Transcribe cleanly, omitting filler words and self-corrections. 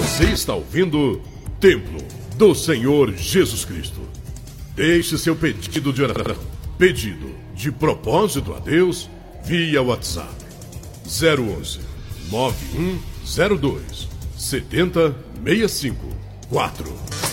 Você está ouvindo Templo do Senhor Jesus Cristo. Deixe seu pedido de oração, pedido de propósito a Deus via WhatsApp 011 9102 7065 4.